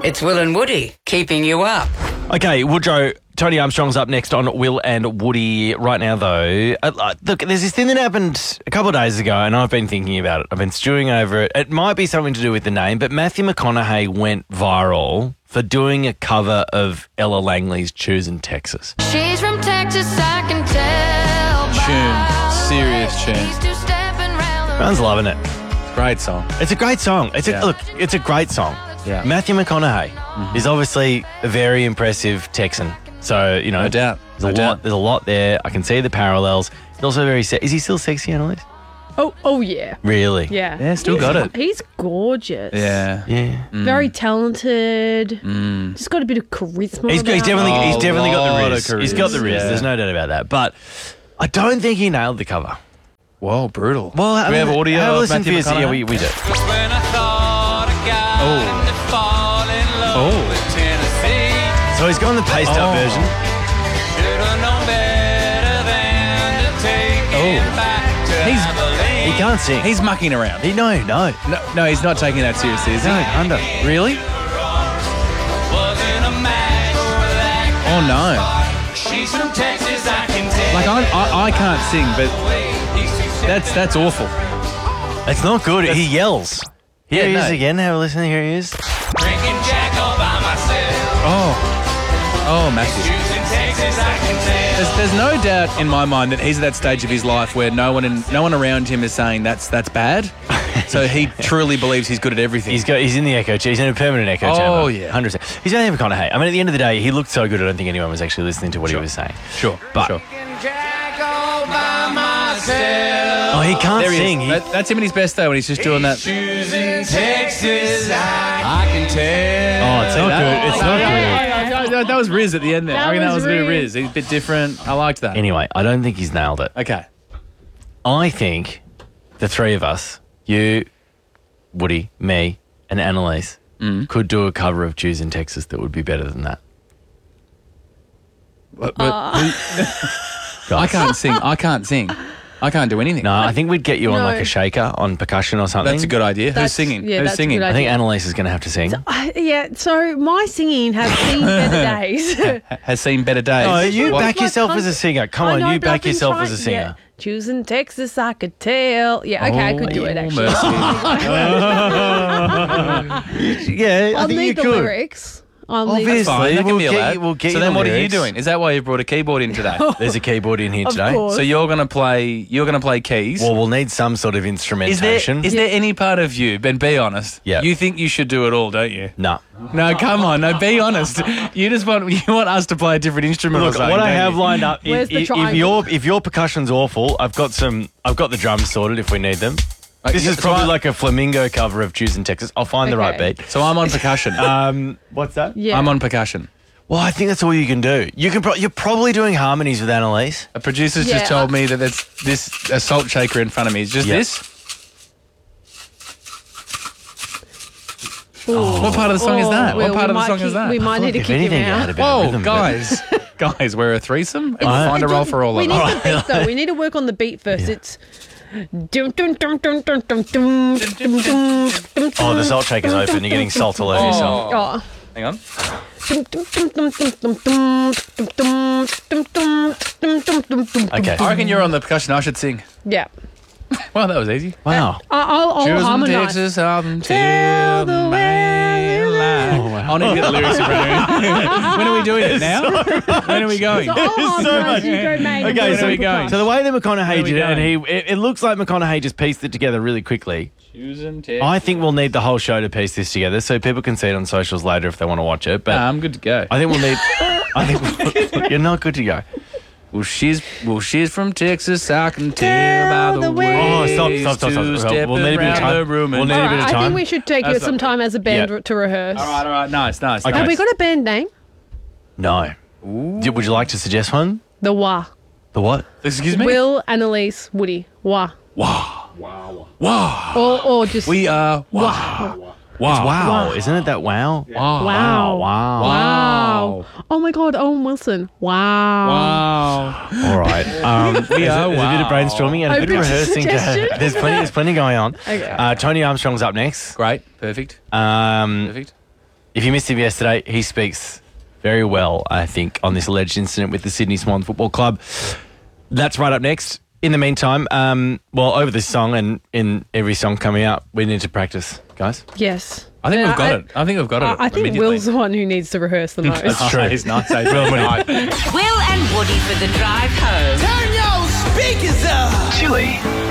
It's Will and Woody keeping you up. Okay, Woodrow, Tony Armstrong's up next on Will and Woody. Right now, though, look, there's this thing that happened a couple of days ago, and I've been thinking about it. I've been stewing over it. It might be something to do with the name, but Matthew McConaughey went viral for doing a cover of Ella Langley's Choosing Texas. She's from Texas, I can tell. Serious tune. Everyone's loving it. Great song. It's a great song. It's a great song. Yeah. Matthew McConaughey is obviously a very impressive Texan. So, you know, No doubt. There's a lot there. I can see the parallels. He's also very is he still sexy, Annalise? Oh yeah. Really? Yeah. Yeah, still got it. He's gorgeous. Yeah. Yeah. Very talented. Just got a bit of charisma. He's about definitely got lot the of riz. He's got the riz. yeah. There's no doubt about that. But I don't think he nailed the cover. Whoa, brutal. Well, do we have audio have a of listen Matthew for you. Yeah, McConaughey? we do. So he's gone the paced up version. He can't sing. He's mucking around. No. No, he's not taking that seriously, is he? No, under. Really? Oh, no. Like, I can't sing, but that's awful. It's not good. He yells. Here he Yeah, is no. again. Have a listen. Here he is. Oh, Matthew. There's no doubt in my mind that he's at that stage of his life where no one around him is saying that's bad. So he truly believes he's good at everything. He's in the echo chamber. He's in a permanent echo chamber. Oh, yeah. 100%. He's Matthew McConaughey. I mean, at the end of the day, he looked so good. I don't think anyone was actually listening to what he was saying. Sure, But sure. oh, he can't There he sing. is. That's him at his best though when he's just doing that. Oh, it's not good. It's not good. That was Riz at the end there. That I reckon that was was a bit of Riz. Riz. He's a bit different. I liked that. Anyway, I don't think he's nailed it. Okay. I think the three of us, you, Woody, me, and Annalise, could do a cover of Choosing Texas that would be better than that. But I can't sing. I can't do anything. No, I think we'd get you on No. like a shaker on percussion or something. That's a good idea. Who's That's- singing? yeah, Who's that's a singing? good I think Annalise is going to have to sing. Yeah, so my singing has seen better days. Has seen better days. No, you What? back yourself as a singer. Come I on, know, you but I've back been yourself trying- as a singer. Yeah. Choosing Texas, I could tell. Yeah, okay, I could do it actually. mercy. Yeah, I I'll think you need the could. lyrics. I'll need Obviously. Fine, that can We'll be get allowed. you- we'll get so you then the what are you lyrics. doing? Is that why you brought a keyboard in today? There's a keyboard in here Of today. course. So you're gonna play keys. Well, we'll need some sort of is instrumentation. there any part of you, Ben, be honest. Yeah. You think you should do it all, don't you? No. No, come on, no, be honest. You want us to play a different instrument or Look, something, what I don't have you? lined up, Where's the if triangle? your percussion's awful, I've got the drums sorted if we need them. This yeah, is so probably I- like a flamingo cover of Choosing Texas. I'll find the right Okay. beat. So I'm on percussion. What's that? Yeah. I'm on percussion. Well, I think that's all you can do. You're probably doing harmonies with Annalise. A producer's Yeah, just told me that it's this a salt shaker in front of me. It's just Yeah. this. What part of the song is that? Well, What part we of the might song keep- is that? We might need to If kick him anything, you had a out. bit of Whoa, rhythm, but- guys, we're a threesome. We'll find a role for all we of need us. the beat though. We need to work on the beat first. It's dum dum dum dum dum dum dum dum dum. Oh, the salt shaker's open. You're getting salt all over yourself. Oh. Hang on. Okay. I reckon you're on the percussion. I should sing. Yeah. Well, that was easy. Wow. I'll Choosing harmonise. Texas out until Tell the main line. Oh, wow. I'll need to get the lyrics in front of me. When are we doing it now? When are we going? So I'll harmonise, you go main. Okay, Where so are we going? So the way that McConaughey Where are we did it, and going? it looks like McConaughey just pieced it together really quickly. Choosing Texas. I think we'll need the whole show to piece this together, so people can see it on socials later if they want to watch it. But I'm good to go. I think we'll need. You're not good to go. Well, she's from Texas. I can tell by the way. Oh, stop. We'll need a bit of time. We'll need a bit Alright, of I time. think we should take That's some time as a band Yeah. to rehearse. All right. Nice. Okay. Have we got a band name? No. Would you like to suggest one? The Wah. The what? Excuse me? Will, Annalise, Woody. Wah. Wow. Or just We are Wah. Wow. Isn't it that wow? Wow. Wow. Wow. Wow. Oh my God, Owen Wilson. Wow. Wow. All right. There's a bit of brainstorming and a bit of Open to rehearsing. suggestion. There's plenty going on. Okay. Tony Armstrong's up next. Great. Perfect. Um, Perfect. If you missed him yesterday, he speaks very well, I think, on this alleged incident with the Sydney Swans Football Club. That's right up next. In the meantime, over this song and in every song coming out, we need to practice, guys. Yes. I think we've got it. I think we've got it. I think immediately. Will's the one who needs to rehearse the most. That's true. He's not so Will Will and Woody for the drive home. Turn your speakers up. Chili